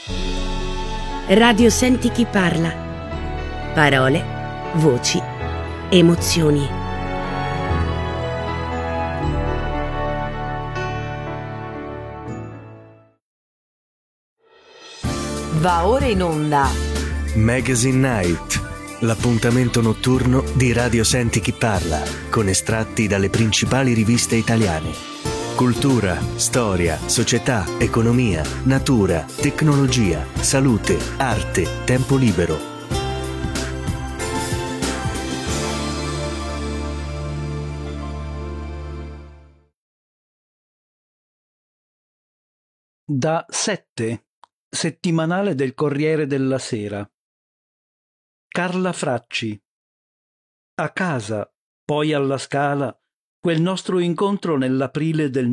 Radio Senti chi parla. Parole, voci, emozioni. Va ora in onda Magazine Night, l'appuntamento notturno di Radio Senti chi parla, con estratti dalle principali riviste italiane. Cultura, storia, società, economia, natura, tecnologia, salute, arte, tempo libero. Da 7, settimanale del Corriere della Sera. Carla Fracci. A casa, poi alla Scala, quel nostro incontro nell'aprile del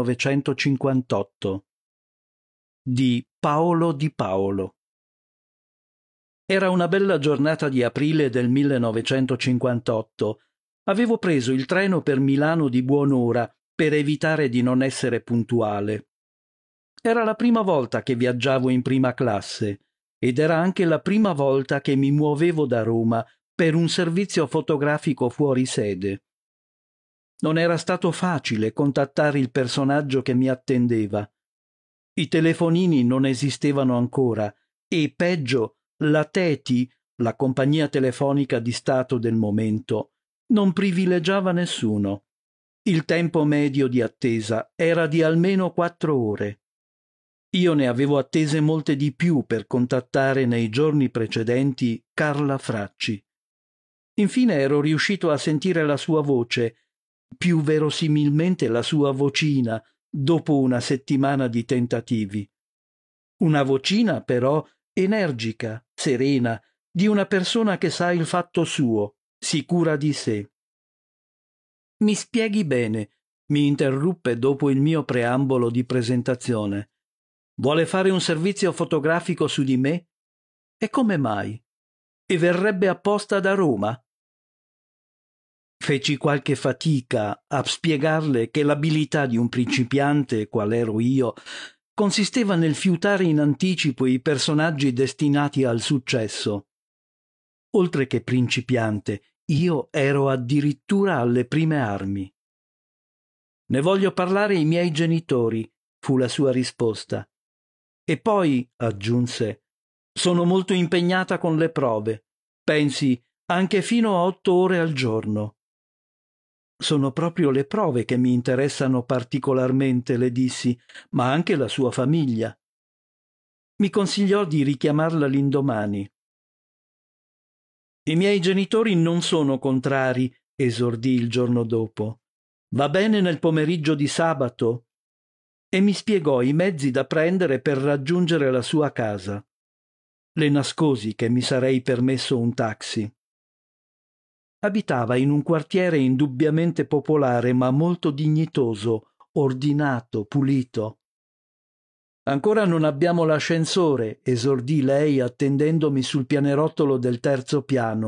1958. Di Paolo Di Paolo. Era una bella giornata di aprile del 1958. Avevo preso il treno per Milano di buon'ora per evitare di non essere puntuale. Era la prima volta che viaggiavo in prima classe ed era anche la prima volta che mi muovevo da Roma per un servizio fotografico fuori sede. Non era stato facile contattare il personaggio che mi attendeva. I telefonini non esistevano ancora e, peggio, la Teti, la compagnia telefonica di Stato del momento, non privilegiava nessuno. Il tempo medio di attesa era di almeno 4 ore. Io ne avevo attese molte di più per contattare nei giorni precedenti Carla Fracci. Infine ero riuscito a sentire la sua voce, più verosimilmente la sua vocina, dopo una settimana di tentativi. Una vocina, però, energica, serena, di una persona che sa il fatto suo, sicura di sé. Mi spieghi bene, mi interruppe dopo il mio preambolo di presentazione. Vuole fare un servizio fotografico su di me? E come mai? E verrebbe apposta da Roma? Feci qualche fatica a spiegarle che l'abilità di un principiante, qual ero io, consisteva nel fiutare in anticipo i personaggi destinati al successo. Oltre che principiante, io ero addirittura alle prime armi. Ne voglio parlare ai miei genitori, fu la sua risposta. E poi, aggiunse, sono molto impegnata con le prove, pensi, anche fino a 8 ore al giorno. Sono proprio le prove che mi interessano particolarmente, le dissi, ma anche la sua famiglia. Mi consigliò di richiamarla l'indomani. I miei genitori non sono contrari, esordì il giorno dopo. Va bene nel pomeriggio di sabato? E mi spiegò i mezzi da prendere per raggiungere la sua casa. Le nascosi che mi sarei permesso un taxi. Abitava in un quartiere indubbiamente popolare ma molto dignitoso, ordinato, pulito. Ancora non abbiamo l'ascensore, esordì lei attendendomi sul pianerottolo del 3° piano.